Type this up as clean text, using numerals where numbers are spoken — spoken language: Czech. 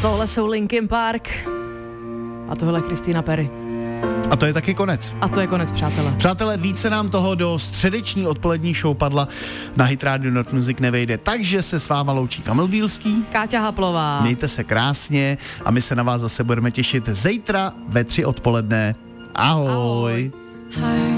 Tohle jsou Linkin Park. A tohle Christina Perry. A to je taky konec. A to je konec, přátelé. Přátelé, více nám toho do středeční odpolední show padla na Hit Radio Not Music nevejde. Takže se s váma loučí Kamil Bílský. Káťa Haplová. Mějte se krásně a my se na vás zase budeme těšit zítra ve 3 odpoledne. Ahoj. Ahoj.